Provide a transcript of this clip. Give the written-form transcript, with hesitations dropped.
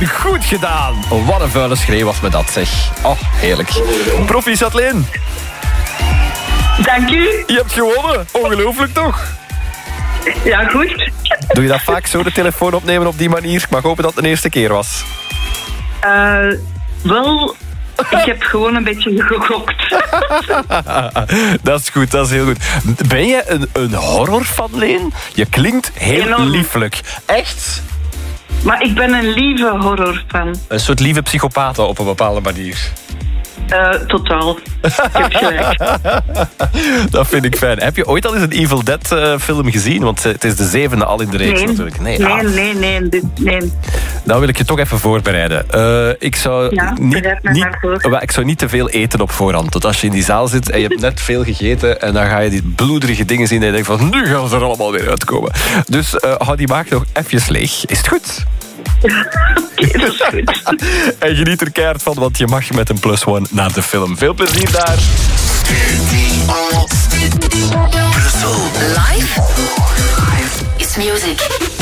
Goed gedaan. Wat een vuile schreeuw was me dat, zeg. Oh, heerlijk. Proficiat, Leen. Dank u. Je hebt gewonnen. Ongelooflijk toch? Ja, goed. Doe je dat vaak zo, de telefoon opnemen op die manier? Ik mag hopen dat het de eerste keer was. Wel, ik heb gewoon een beetje gegokt. Dat is goed, dat is heel goed. Ben je een horrorfan, Leen? Je klinkt heel Enorm. lieflijk. Echt? Maar ik ben een lieve horrorfan. Een soort lieve psychopaat op een bepaalde manier. Totaal. Ik heb gelijk. Dat vind ik fijn. Heb je ooit al eens een Evil Dead film gezien? Want het is de 7e al in de reeks natuurlijk. Nee. Dan wil ik je toch even voorbereiden. Ik zou ik zou niet te veel eten op voorhand. Tot als je in die zaal zit en je hebt net veel gegeten en dan ga je die bloederige dingen zien en je denkt van nu gaan ze er allemaal weer uitkomen. Dus hou die maag nog even leeg. Is het goed? Oké, dat is goed. En geniet er keihard van, want je mag met een +1 naar de film. Veel plezier daar. Live is music.